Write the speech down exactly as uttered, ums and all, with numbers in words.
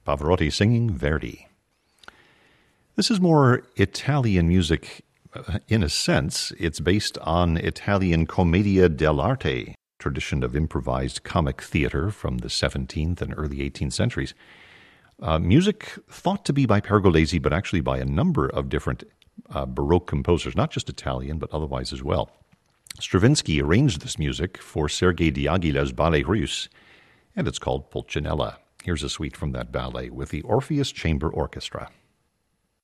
Pavarotti singing Verdi. This is more Italian music in a sense. It's based on Italian commedia dell'arte, tradition of improvised comic theater from the seventeenth and early eighteenth centuries. Uh, music thought to be by Pergolesi, but actually by a number of different uh, Baroque composers, not just Italian, but otherwise as well. Stravinsky arranged this music for Sergei Diaghilev's Ballet Russe, and it's called Pulcinella. Here's a suite from that ballet with the Orpheus Chamber Orchestra.